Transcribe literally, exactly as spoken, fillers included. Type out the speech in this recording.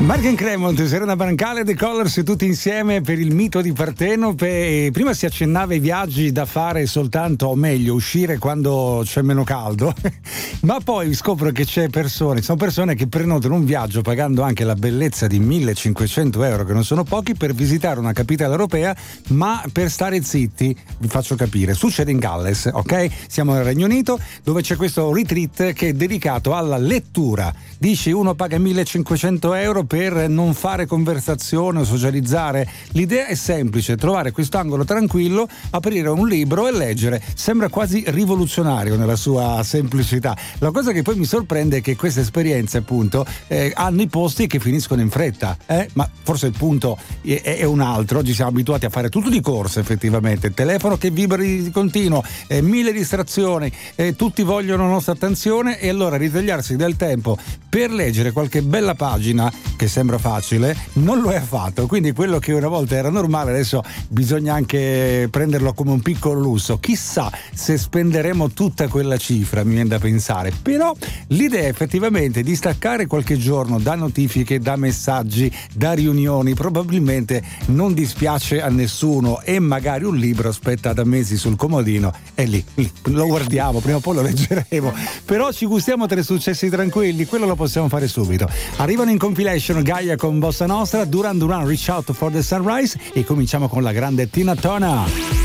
Margen Cremont, Serena Brancale, The Colors, tutti insieme per il mito di Partenope. Prima si accennava ai viaggi da fare soltanto, o meglio, uscire quando c'è meno caldo, ma poi scopro che c'è persone, sono persone che prenotano un viaggio pagando anche la bellezza di millecinquecento euro, che non sono pochi, per visitare una capitale europea, ma per stare zitti. Vi faccio capire, succede in Galles, ok? Siamo nel Regno Unito, dove c'è questo retreat che è dedicato alla lettura. Dici, uno paga millecinquecento euro per non fare conversazione o socializzare. L'idea è semplice: trovare questo angolo tranquillo, aprire un libro e leggere. Sembra quasi rivoluzionario nella sua semplicità. La cosa che poi mi sorprende è che queste esperienze, appunto, eh, hanno i posti che finiscono in fretta, eh? Ma forse il punto è, è un altro. Oggi siamo abituati a fare tutto di corsa, effettivamente, il telefono che vibra di continuo, eh, mille distrazioni, eh, tutti vogliono la nostra attenzione, e allora ritagliarsi del tempo per leggere qualche bella pagina, che sembra facile, non lo è affatto. Quindi quello che una volta era normale adesso bisogna anche prenderlo come un piccolo lusso. Chissà se spenderemo tutta quella cifra, mi viene da pensare. Però l'idea effettivamente di staccare qualche giorno da notifiche, da messaggi, da riunioni probabilmente non dispiace a nessuno, e magari un libro aspetta da mesi sul comodino e lì, lì lo guardiamo, prima o poi lo leggeremo. Però ci gustiamo tre successi tranquilli, quello lo possiamo fare subito. Arrivano in compilation Gaia con Bossa Nostra, Duran Duran, Reach Out for the Sunrise, e cominciamo con la grande Tina Turner.